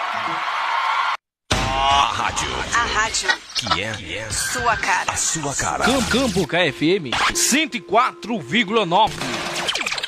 A rádio que é sua cara. A sua cara. Campo KFM 104,9.